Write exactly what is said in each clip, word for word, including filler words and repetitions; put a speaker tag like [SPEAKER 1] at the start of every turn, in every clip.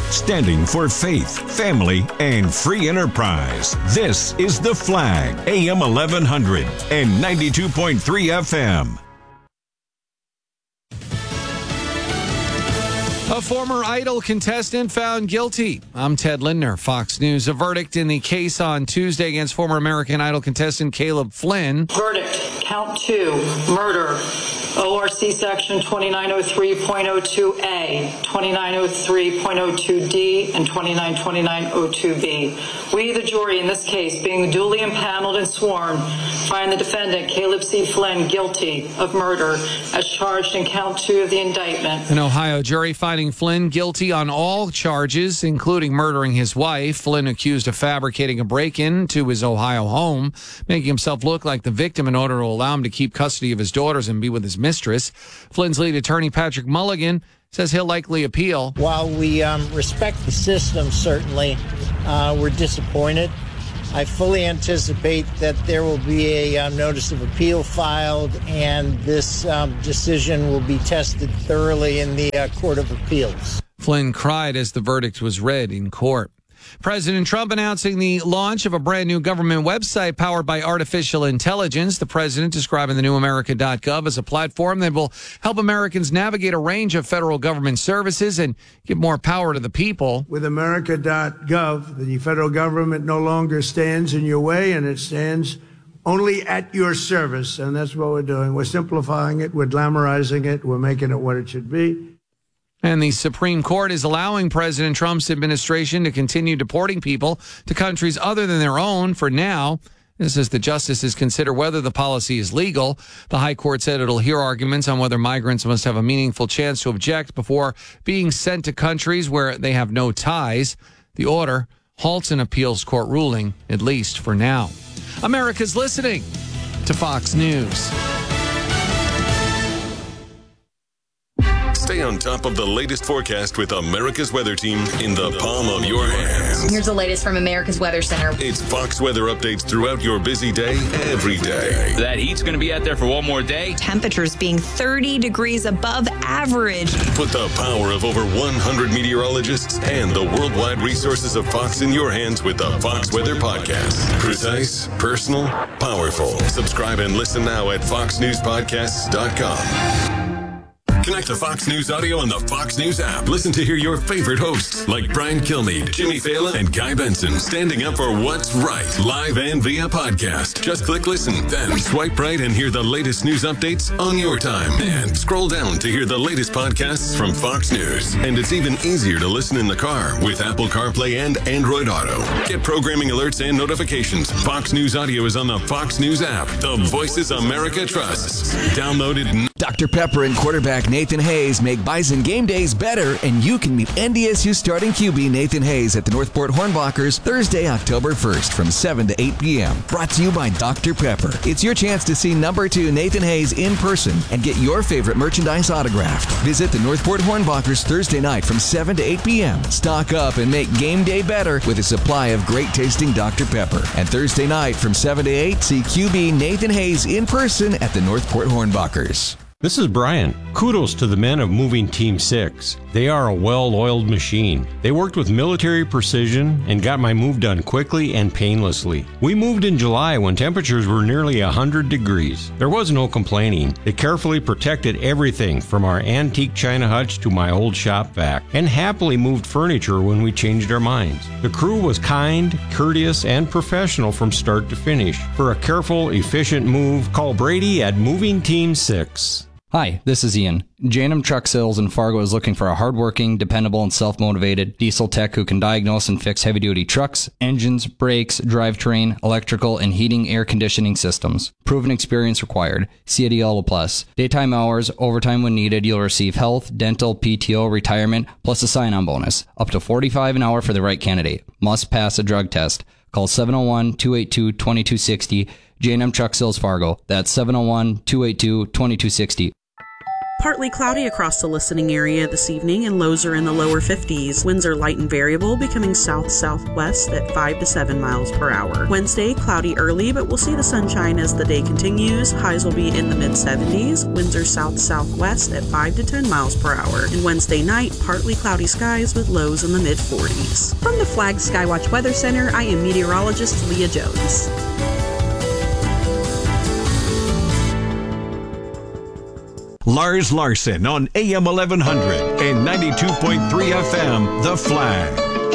[SPEAKER 1] standing for faith, family, and free enterprise. This is The Flag, A M eleven hundred and ninety-two point three F M.
[SPEAKER 2] A former Idol contestant found guilty. I'm Ted Lindner, Fox News. A verdict in the case on Tuesday against former American Idol contestant Caleb Flynn.
[SPEAKER 3] Verdict, count two, murder. O R C section twenty-nine oh three point oh two A, twenty-nine oh three point oh two D, and twenty-nine twenty-nine oh two B. We, the jury in this case, being duly impaneled and sworn, find the defendant, Caleb C. Flynn, guilty of murder as charged in count two of the indictment.
[SPEAKER 2] An Ohio jury finding Flynn guilty on all charges, including murdering his wife. Flynn accused of fabricating a break-in to his Ohio home, making himself look like the victim in order to allow him to keep custody of his daughters and be with his mistress. Flynn's lead attorney, Patrick Mulligan, says he'll likely appeal.
[SPEAKER 4] While we um, respect the system, certainly, uh, we're disappointed. I fully anticipate that there will be a um, notice of appeal filed, and this um, decision will be tested thoroughly in the uh, Court of Appeals.
[SPEAKER 2] Flynn cried as the verdict was read in court. President Trump announcing the launch of a brand new government website powered by artificial intelligence. The president describing the new America dot gov as a platform that will help Americans navigate a range of federal government services and give more power to the people.
[SPEAKER 5] With America dot gov, the federal government no longer stands in your way, and it stands only at your service. And that's what we're doing. We're simplifying it. We're glamorizing it. We're making it what it should be.
[SPEAKER 2] And the Supreme Court is allowing President Trump's administration to continue deporting people to countries other than their own for now. This as the justices consider whether the policy is legal. The High Court said it'll hear arguments on whether migrants must have a meaningful chance to object before being sent to countries where they have no ties. The order halts an appeals court ruling, at least for now. America's listening to Fox News.
[SPEAKER 6] Stay on top of the latest forecast with America's Weather Team in the palm of your hands.
[SPEAKER 7] Here's the latest from America's Weather Center.
[SPEAKER 6] It's Fox weather updates throughout your busy day, every day.
[SPEAKER 8] That heat's going to be out there for one more day.
[SPEAKER 7] Temperatures being thirty degrees above average.
[SPEAKER 6] Put the power of over one hundred meteorologists and the worldwide resources of Fox in your hands with the Fox Weather Podcast. Precise, personal, powerful. Subscribe and listen now at fox news podcasts dot com. Connect to Fox News Audio on the Fox News app. Listen to hear your favorite hosts like Brian Kilmeade, Jimmy Fallon, and Guy Benson standing up for what's right, live and via podcast. Just click listen, then swipe right and hear the latest news updates on your time. And scroll down to hear the latest podcasts from Fox News. And it's even easier to listen in the car with Apple CarPlay and Android Auto. Get programming alerts and notifications. Fox News Audio is on the Fox News app. The voices America trusts. Download it.
[SPEAKER 9] Doctor Pepper and quarterback Nathan Hayes make Bison game days better, and you can meet N D S U starting Q B Nathan Hayes at the Northport Hornblockers Thursday, October first from seven to eight p.m. Brought to you by Doctor Pepper. It's your chance to see number two Nathan Hayes in person and get your favorite merchandise autographed. Visit the Northport Hornblockers Thursday night from seven to eight p.m. Stock up and make game day better with a supply of great-tasting Doctor Pepper. And Thursday night from seven to eight, see Q B Nathan Hayes in person at the Northport Hornblockers.
[SPEAKER 10] This is Brian. Kudos to the men of Moving Team six. They are a well-oiled machine. They worked with military precision and got my move done quickly and painlessly. We moved in July when temperatures were nearly one hundred degrees. There was no complaining. They carefully protected everything from our antique china hutch to my old shop vac, and happily moved furniture when we changed our minds. The crew was kind, courteous, and professional from start to finish. For a careful, efficient move, call Brady at Moving Team six.
[SPEAKER 11] Hi, this is Ian. J and M Truck Sales in Fargo is looking for a hardworking, dependable, and self-motivated diesel tech who can diagnose and fix heavy-duty trucks, engines, brakes, drivetrain, electrical, and heating air conditioning systems. Proven experience required. C I D L Plus. Daytime hours, overtime when needed. You'll receive health, dental, P T O, retirement, plus a sign-on bonus. Up to forty-five dollars an hour for the right candidate. Must pass a drug test. Call seven oh one, two eight two, two two six oh. J and M Truck Sales Fargo. That's seven oh one, two eight two, two two six oh.
[SPEAKER 12] Partly cloudy across the listening area this evening, and lows are in the lower fifties. Winds are light and variable, becoming south-southwest at five to seven miles per hour. Wednesday, cloudy early, but we'll see the sunshine as the day continues. Highs will be in the mid-seventies. Winds are south-southwest at five to ten miles per hour. And Wednesday night, partly cloudy skies with lows in the mid-forties. From the Flag Skywatch Weather Center, I am meteorologist Leah Jones.
[SPEAKER 1] Lars Larson on A M eleven hundred and ninety-two point three F M, The Flag.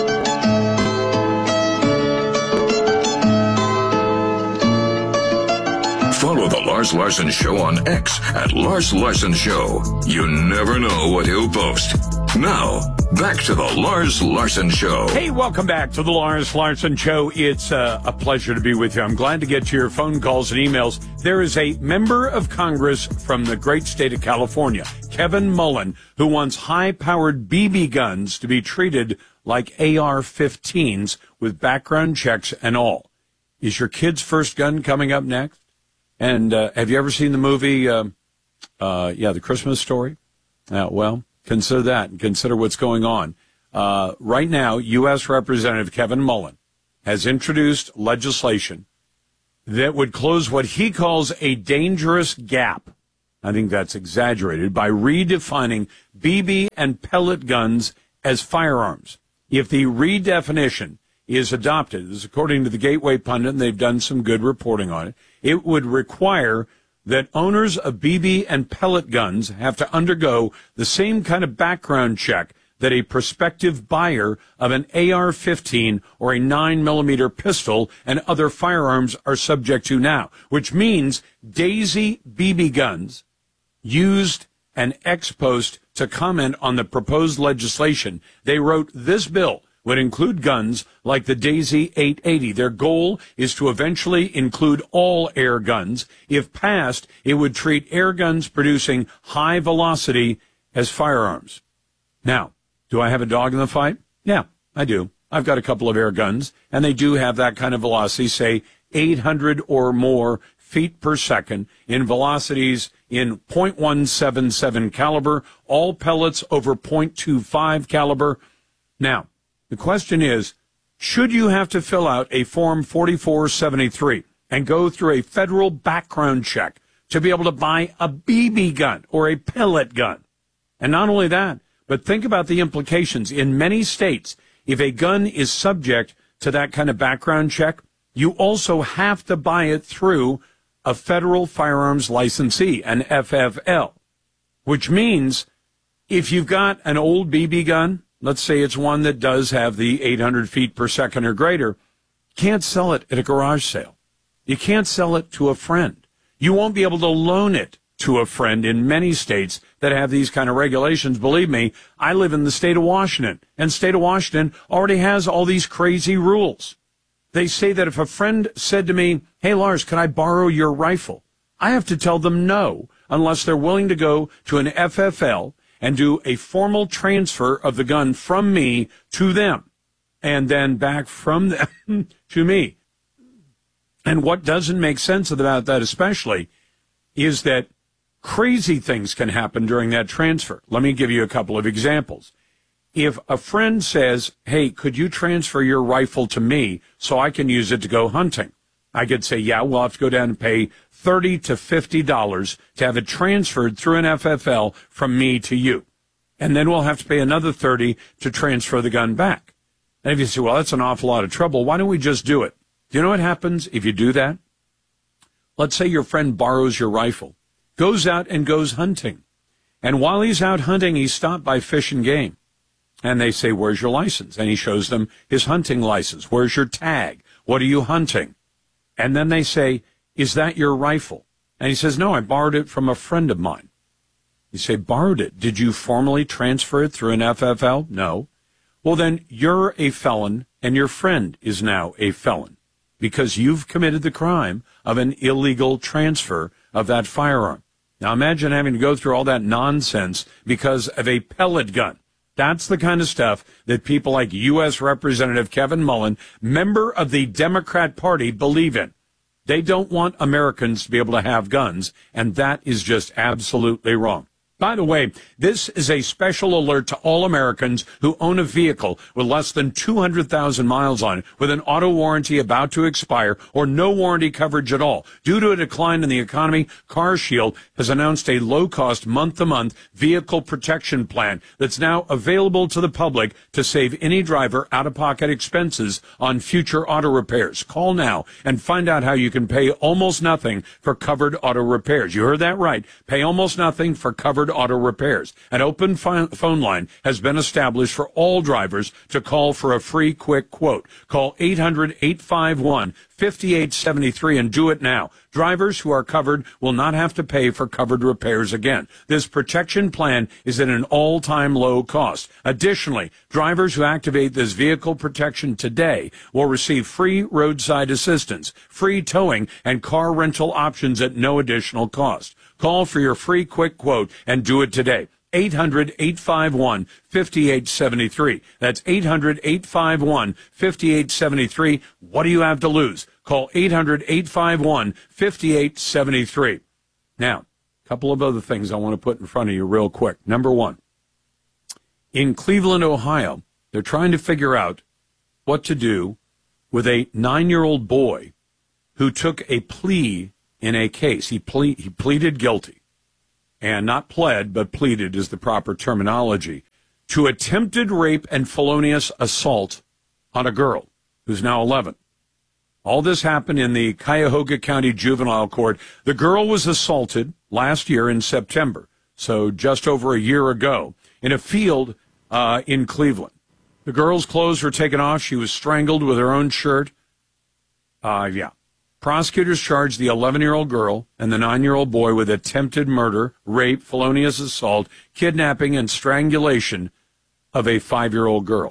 [SPEAKER 13] Follow The Lars Larson Show on X at Lars Larson Show. You never know what he'll post. Now, back to The Lars Larson Show.
[SPEAKER 14] Hey, welcome back to The Lars Larson Show. It's uh, a pleasure to be with you. I'm glad to get to your phone calls and emails. There is a member of Congress from the great state of California, Kevin Mullen, who wants high-powered B B guns to be treated like A R fifteens with background checks and all. Is your kid's first gun coming up next? And uh, have you ever seen the movie, uh, uh, yeah, The Christmas Story? Uh, well, consider that and consider what's going on. Uh, right now, U S Representative Kevin Mullen has introduced legislation that would close what he calls a dangerous gap. I think that's exaggerated, by redefining B B and pellet guns as firearms. If the redefinition is adopted, this is according to the Gateway Pundit, and they've done some good reporting on it, it would require that owners of B B and pellet guns have to undergo the same kind of background check that a prospective buyer of an A R fifteen or a nine millimeter pistol and other firearms are subject to now, which means Daisy B B guns used an ex post to comment on the proposed legislation. They wrote, this bill would include guns like the Daisy eight eighty. Their goal is to eventually include all air guns. If passed, it would treat air guns producing high velocity as firearms. Now, do I have a dog in the fight? Yeah, I do. I've got a couple of air guns, and they do have that kind of velocity, say eight hundred or more feet per second in velocities in point one seven seven caliber, all pellets over point two five caliber. Now, the question is, should you have to fill out a Form forty-four seventy-three and go through a federal background check to be able to buy a B B gun or a pellet gun? And not only that, but think about the implications. In many states, if a gun is subject to that kind of background check, you also have to buy it through a federal firearms licensee, an F F L, which means if you've got an old B B gun, let's say it's one that does have the eight hundred feet per second or greater, can't sell it at a garage sale. You can't sell it to a friend. You won't be able to loan it to a friend in many states that have these kind of regulations. Believe me, I live in the state of Washington, and state of Washington already has all these crazy rules. They say that if a friend said to me, hey, Lars, can I borrow your rifle? I have to tell them no, unless they're willing to go to an F F L and do a formal transfer of the gun from me to them, and then back from them to me. And what doesn't make sense about that especially is that crazy things can happen during that transfer. Let me give you a couple of examples. If a friend says, hey, could you transfer your rifle to me so I can use it to go hunting? I could say, yeah, we'll have to go down and pay thirty to fifty dollars to have it transferred through an F F L from me to you. And then we'll have to pay another thirty dollars to transfer the gun back. And if you say, well, that's an awful lot of trouble, why don't we just do it? Do you know what happens if you do that? Let's say your friend borrows your rifle, goes out and goes hunting. And while he's out hunting, he's stopped by Fish and Game. And they say, where's your license? And he shows them his hunting license. Where's your tag? What are you hunting? And then they say, is that your rifle? And he says, no, I borrowed it from a friend of mine. You say, borrowed it. Did you formally transfer it through an F F L? No. Well, then you're a felon, and your friend is now a felon, because you've committed the crime of an illegal transfer of that firearm. Now imagine having to go through all that nonsense because of a pellet gun. That's the kind of stuff that people like U S Representative Kevin Mullen, member of the Democrat Party, believe in. They don't want Americans to be able to have guns, and that is just absolutely wrong. By the way, this is a special alert to all Americans who own a vehicle with less than two hundred thousand miles on it, with an auto warranty about to expire or no warranty coverage at all. Due to a decline in the economy, CarShield has announced a low-cost month-to-month vehicle protection plan that's now available to the public to save any driver out-of-pocket expenses on future auto repairs. Call now and find out how you can pay almost nothing for covered auto repairs. You heard that right. Pay almost nothing for covered auto repairs. An open phone line has been established for all drivers to call for a free quick quote. Call eight hundred, eight five one, five eight seven three and do it now. Drivers who are covered will not have to pay for covered repairs again. This protection plan is at an all-time low cost. Additionally, drivers who activate this vehicle protection today will receive free roadside assistance, free towing, and car rental options at no additional cost. Call for your free quick quote and do it today. eight hundred, eight five one, five eight seven three. That's eight hundred, eight five one, five eight seven three. What do you have to lose? Call eight hundred, eight five one, five eight seven three. Now, a couple of other things I want to put in front of you real quick. Number one, in Cleveland, Ohio, they're trying to figure out what to do with a nine-year-old boy who took a plea in a case. He, ple- he pleaded guilty. And not pled, but pleaded is the proper terminology, to attempted rape and felonious assault on a girl who's now eleven. All this happened in the Cuyahoga County Juvenile Court. The girl was assaulted last year in September, so just over a year ago, in a field uh, in Cleveland. The girl's clothes were taken off. She was strangled with her own shirt. Uh, yeah. Prosecutors charged the eleven-year-old girl and the nine-year-old boy with attempted murder, rape, felonious assault, kidnapping, and strangulation of a five-year-old girl.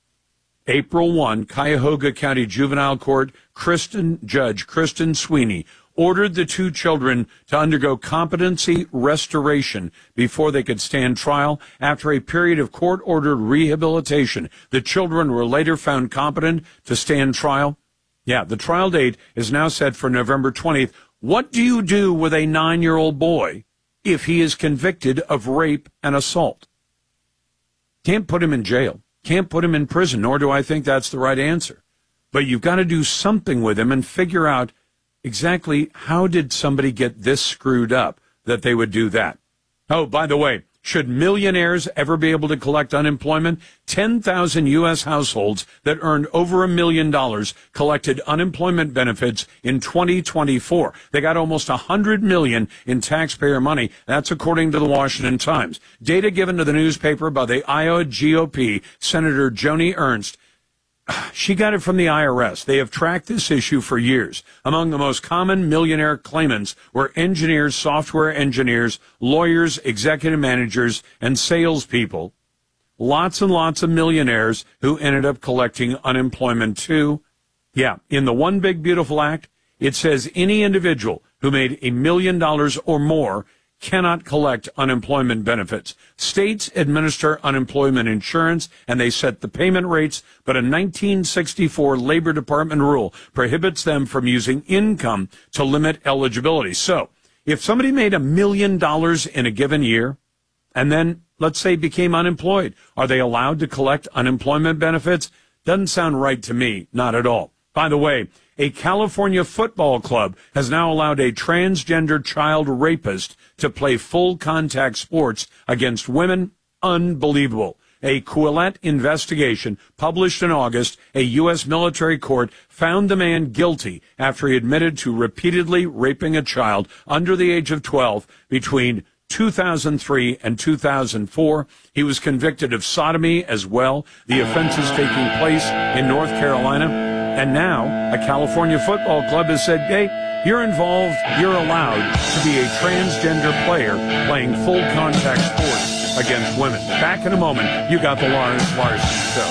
[SPEAKER 14] April first, Cuyahoga County Juvenile Court, Kristen Judge Kristen Sweeney ordered the two children to undergo competency restoration before they could stand trial. After a period of court-ordered rehabilitation, the children were later found competent to stand trial. Yeah, the trial date is now set for November twentieth. What do you do with a nine-year-old boy if he is convicted of rape and assault? Can't put him in jail. Can't put him in prison, nor do I think that's the right answer. But you've got to do something with him and figure out exactly how did somebody get this screwed up that they would do that. Oh, by the way, should millionaires ever be able to collect unemployment? ten thousand U S households that earned over a million dollars collected unemployment benefits in twenty twenty-four. They got almost one hundred million dollars in taxpayer money. That's according to the Washington Times. Data given to the newspaper by the Iowa G O P Senator Joni Ernst. She got it from the I R S. They have tracked this issue for years. Among the most common millionaire claimants were engineers, software engineers, lawyers, executive managers, and salespeople. Lots and lots of millionaires who ended up collecting unemployment too. Yeah, in the One Big Beautiful Act, it says any individual who made a million dollars or more cannot collect unemployment benefits. States administer unemployment insurance, and they set the payment rates, but a nineteen sixty-four Labor Department rule prohibits them from using income to limit eligibility. So, if somebody made a million dollars in a given year, and then, let's say, became unemployed, are they allowed to collect unemployment benefits? Doesn't sound right to me, not at all. By the way, a California football club has now allowed a transgender child rapist to play full contact sports against women. Unbelievable. A Quillette investigation published in August, a U S military court found the man guilty after he admitted to repeatedly raping a child under the age of twelve between two thousand three and two thousand four. He was convicted of sodomy as well. The offense is taking place in North Carolina. And now a California football club has said, hey, you're involved, you're allowed to be a transgender player playing full contact sports against women. Back in a moment, you got the Lars Larson Show.